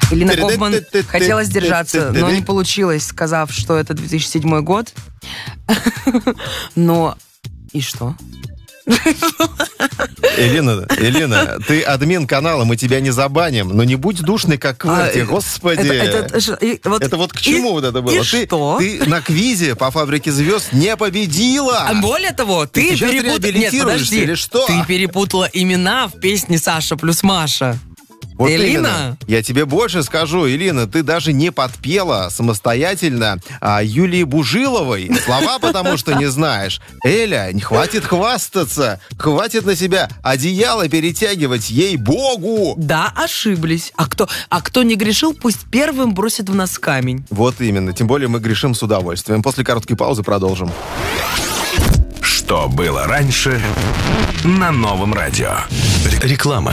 Элина Гофман хотела сдержаться, но не получилось, сказав, что это 2007 год. Но и что? Элина, ты админ канала, мы тебя не забаним, но не будь душной, как Кверти, господи. Это вот к чему вот это было? Ты на квизе по «Фабрике звезд» не победила. А более того, ты перепутала имена в песне «Саша плюс Маша». Вот Элина? Именно. Я тебе больше скажу, Элина, ты даже не подпела самостоятельно Юлии Бужиловой слова, потому что не знаешь. Эля, не хватит хвастаться, хватит на себя одеяло перетягивать, ей-богу! Да, ошиблись. А кто не грешил, пусть первым бросит в нас камень. Вот именно, тем более мы грешим с удовольствием. После короткой паузы продолжим. Что было раньше на Новом радио? Реклама.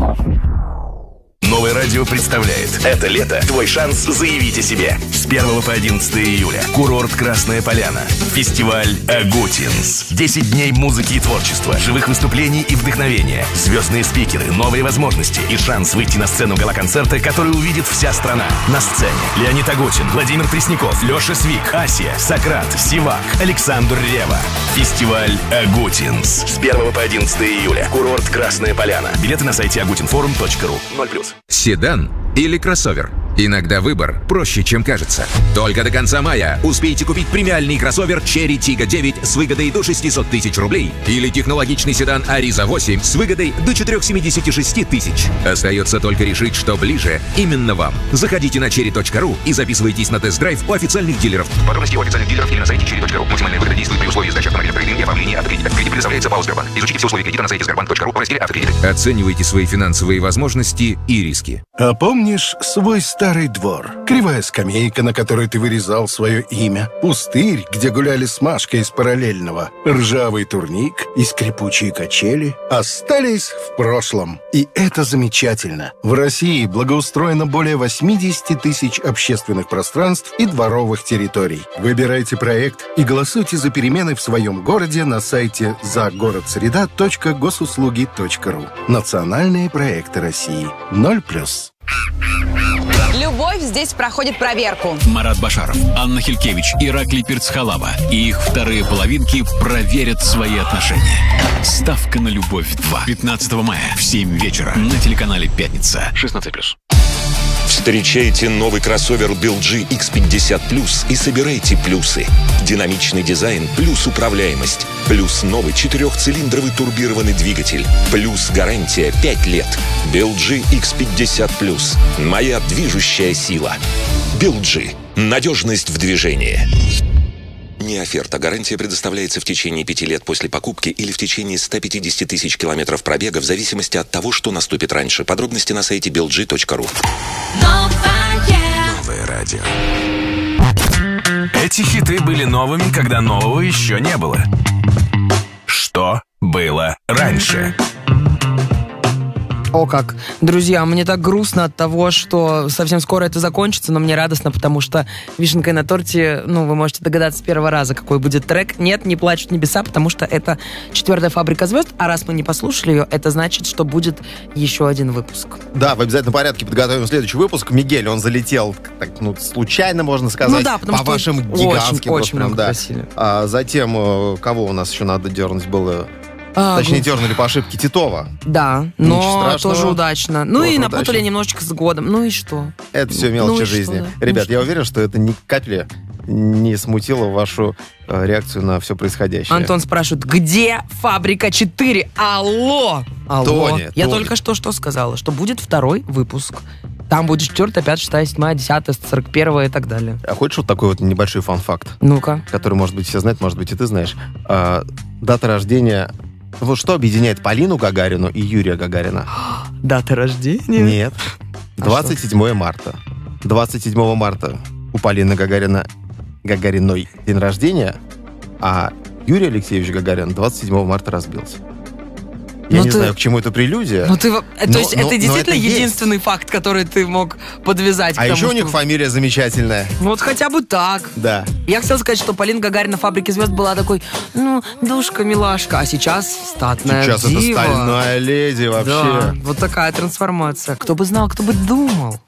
Новое радио представляет. Это лето твой шанс заявить о себе. С 1 по 11 июля. Курорт Красная Поляна. Фестиваль Агутинс. 10 дней музыки и творчества, живых выступлений и вдохновения, звездные спикеры, новые возможности и шанс выйти на сцену гала-концерта, который увидит вся страна. На сцене Леонид Агутин, Владимир Пресняков, Леша Свик, Асия, Сократ, Сивак, Александр Ревва. Фестиваль Агутинс. С 1 по 11 июля. Курорт Красная Поляна. Билеты на сайте agutinforum.ru. 0+. Седан или кроссовер? Иногда выбор проще, чем кажется. Только до конца мая успейте купить премиальный кроссовер Cherry Tiggo 9 с выгодой до 600 тысяч рублей или технологичный седан Ariza 8 с выгодой до 476 тысяч. Остается только решить, что ближе именно вам. Заходите на cherry.ru и записывайтесь на тест-драйв у официальных дилеров. Подробности у официальных дилеров или на сайте cherry.ru. Максимальная выгода действует при условии сдачи автомобиля в кредит и оформления автокредита. Кредит предоставляется ПАО «Сбербанк». Изучите все условия кредита на сайте sberbank.ru в разделе «Автокредиты». Оценивайте свои финансовые возможности и риски. А помнишь свой старый двор? Кривая скамейка, на которой ты вырезал свое имя. Пустырь, где гуляли с Машкой из параллельного. Ржавый турник и скрипучие качели остались в прошлом. И это замечательно. В России благоустроено более 80 тысяч общественных пространств и дворовых территорий. Выбирайте проект и голосуйте за перемены в своем городе на сайте загородсреда.госуслуги.ру. Национальные проекты России. 0+. Любовь здесь проходит проверку. Марат Башаров, Анна Хилькевич, Ираклий Перцхалава и их вторые половинки проверят свои отношения. Ставка на любовь 2. 15 мая в 7 вечера на телеканале «Пятница». 16+. Встречайте новый кроссовер BLG X50 Plus и собирайте плюсы. Динамичный дизайн плюс управляемость. Плюс новый 4-цилиндровый турбированный двигатель. Плюс гарантия 5 лет. BLG X50 Plus. Моя движущая сила. BLG. Надежность в движении. Не оферта. Гарантия предоставляется в течение 5 лет после покупки или в течение 150 тысяч километров пробега в зависимости от того, что наступит раньше. Подробности на сайте belg.ru. Новое радио. Эти хиты были новыми, когда нового еще не было. Что было раньше? О как. Друзья, мне так грустно от того, что совсем скоро это закончится, но мне радостно, потому что вишенкой на торте, вы можете догадаться с первого раза, какой будет трек. Нет, не плачут небеса, потому что это 4-я «Фабрика звезд», а раз мы не послушали ее, это значит, что будет еще один выпуск. Да, в обязательном порядке подготовим следующий выпуск. Мигель, он залетел, случайно, можно сказать, потому по вашим гигантским. Очень много просили. А затем, кого у нас еще надо дернуть было... Точнее, дернули по ошибке Титова. Да, но тоже удачно. И напутали немножечко с годом. Ну и что? Это все мелочи жизни. Да? Ребят, я уверен, что это ни капли не смутило вашу реакцию на все происходящее. Антон спрашивает, где «Фабрика 4»? Алло! Тони, Я только что сказала, что будет 2-й выпуск. Там будет 4, 5, 6, 7, 10, 41 и так далее. А хочешь вот такой вот небольшой фан-факт? Ну-ка. Который, может быть, все знают, может быть, и ты знаешь. Дата рождения... Вот что объединяет Полину Гагарину и Юрия Гагарина? Дата рождения? Нет. 27 марта. 27 марта у Полины Гагариной день рождения, а Юрий Алексеевич Гагарин 27 марта разбился. Я не знаю, к чему это прелюдия. То есть это действительно единственный факт, который ты мог подвязать к тому, еще у них фамилия замечательная. Вот хотя бы так. Да. Я хотела сказать, что Полина Гагарина в «Фабрике звезд» была такой, душка-милашка, а сейчас статная дива. Сейчас это стальная леди вообще. Да, вот такая трансформация. Кто бы знал, кто бы думал.